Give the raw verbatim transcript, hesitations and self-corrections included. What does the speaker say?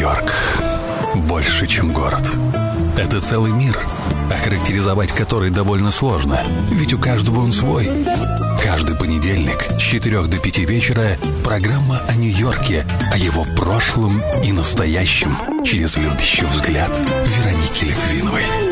Нью-Йорк больше, чем город. Это целый мир, охарактеризовать который довольно сложно, ведь у каждого он свой. Каждый понедельник с четырёх до пяти вечера программа о Нью-Йорке, о его прошлом и настоящем через любящий взгляд Вероники Литвиновой.